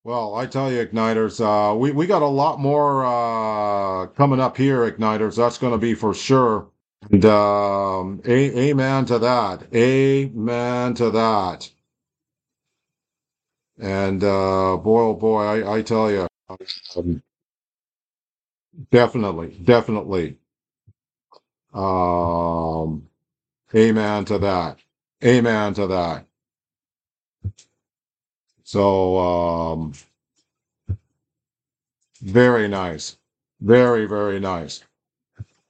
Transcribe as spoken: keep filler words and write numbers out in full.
Well, I tell you, Igniters, uh, we, we got a lot more uh, coming up here, Igniters. That's going to be for sure. And um, a amen to that. Amen to that. And uh, boy, oh boy, I, I tell you, um, definitely, definitely. Um, amen to that. Amen to that. So, um, very nice. Very, very nice.